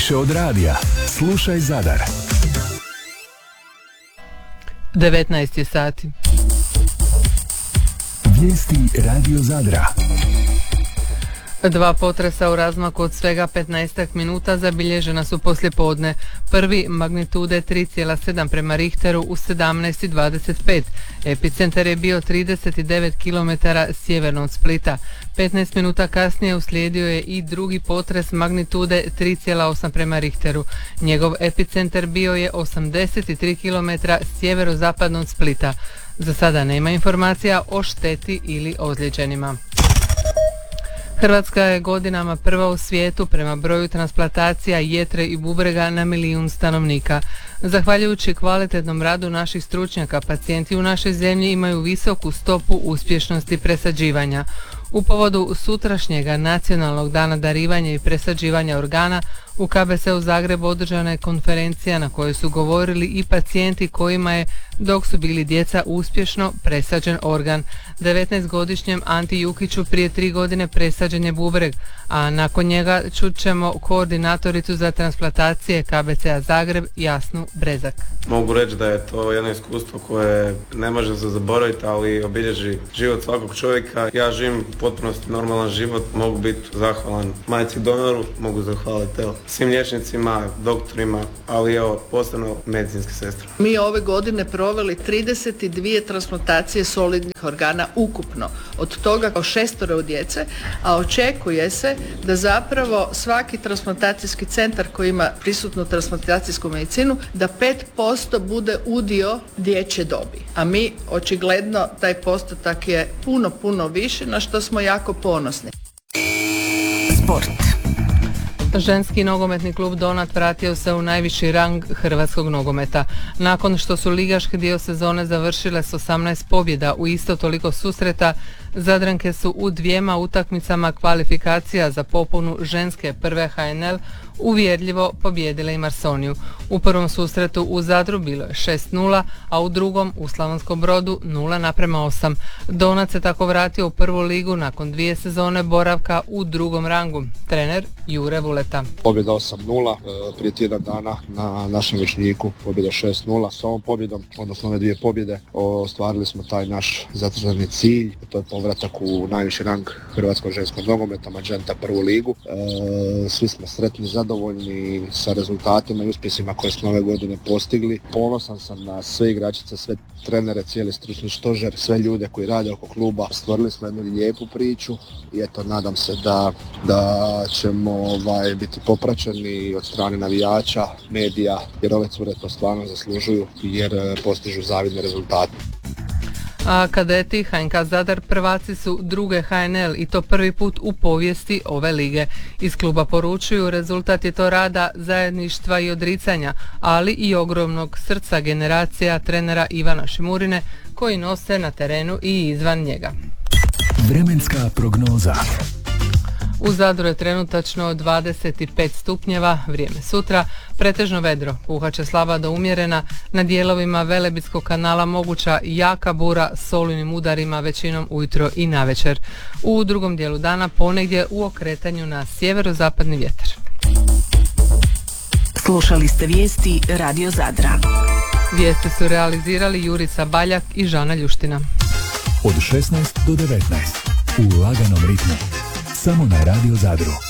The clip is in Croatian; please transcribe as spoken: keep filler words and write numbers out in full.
Više od radija. Slušaj Zadar. devetnaest je sati. Vijesti Radio Zadra. Dva potresa u razmaku od svega petnaest minuta zabilježena su poslijepodne. Prvi magnitude tri zarez sedam prema Richteru u sedamnaest i dvadeset pet. Epicentar je bio trideset devet kilometara sjeverno od Splita. petnaest minuta kasnije uslijedio je i drugi potres magnitude tri zarez osam prema Richteru. Njegov epicentar bio je osamdeset tri kilometra sjeverozapadno od Splita. Za sada nema informacija o šteti ili ozlijeđenima. Hrvatska je godinama prva u svijetu prema broju transplantacija jetre i bubrega na milijun stanovnika. Zahvaljujući kvalitetnom radu naših stručnjaka, pacijenti u našoj zemlji imaju visoku stopu uspješnosti presađivanja. U povodu sutrašnjega nacionalnog dana darivanja i presađivanja organa u K B C-u Zagrebu održana je konferencija na kojoj su govorili i pacijenti kojima je, dok su bili djeca, uspješno presađen organ. devetnaestogodišnjem Anti Jukiću prije tri godine presađen je bubreg, a nakon njega čućemo koordinatoricu za transplantacije K B C-a Zagreb Jasnu Brezak. Mogu reći da je to jedno iskustvo koje ne može se zaboraviti, ali obilježi život svakog čovjeka. Ja živim potpunosti normalan život, mogu biti zahvalan majci donoru, mogu zahvaliti evo, svim liječnicima, doktorima, ali evo posebno medicinske sestre. Mi ove godine proveli trideset dvije transplantacije solidnih organa ukupno, od toga kao šestoro u djece, a očekuje se da zapravo svaki transplantacijski centar koji ima prisutnu transplantacijsku medicinu, da pet posto bude udio dječje dobi. A mi očigledno taj postotak je puno, puno više, na što smo jako ponosni. Sport. Ženski nogometni klub Donat vratio se u najviši rang hrvatskog nogometa. Nakon što su ligaški dio sezone završile s osamnaest pobjeda u isto toliko susreta, Zadranke su u dvijema utakmicama kvalifikacija za popunu ženske prve H N L uvjerljivo pobijedile i Marsoniju. U prvom susretu u Zadru bilo je šest nula, a u drugom u Slavonskom Brodu nula naprema osam. Donac se tako vratio u prvu ligu nakon dvije sezone boravka u drugom rangu. Trener Jure Vuleta. Pobjeda osam nula, prije tjedan dana na našem Višnjiku pobjeda šest nula. S ovom pobjedom, odnosno ove dvije pobjede, ostvarili smo taj naš zacrtani cilj, to je povratak u najviši rang hrvatskog ženskog nogometa, Magenta prvu ligu. E, svi smo sretni, zadovoljni sa rezultatima i uspjesima koje smo ove godine postigli. Ponosan sam na sve igračice, sve trenere, cijeli stručni stožer, sve ljude koji rade oko kluba. Stvorili smo jednu lijepu priču i eto, nadam se da, da ćemo ovaj, biti popraćeni od strane navijača, medija, jer ove cure to stvarno zaslužuju jer postižu zavidne rezultate. A kadeti H N K Zadar prvaci su druge H N L i to prvi put u povijesti ove lige. Iz kluba poručuju, rezultat je to rada, zajedništva i odricanja, ali i ogromnog srca generacija trenera Ivana Šimurine koji nose na terenu i izvan njega. Vremenska prognoza. U Zadru je trenutačno dvadeset pet stupnjeva, vrijeme sutra, pretežno vedro, puhat će slaba do umjerena, na dijelovima Velebitskog kanala moguća jaka bura s olujnim udarima većinom ujutro i navečer. U drugom dijelu dana ponegdje u okretanju na sjeverozapadni vjetar. Slušali ste vijesti Radio Zadra. Vijesti su realizirali Jurica Baljak i Žana Ljuština. Od šesnaest do devetnaest u laganom ritmu. Samo na Radio Zadru.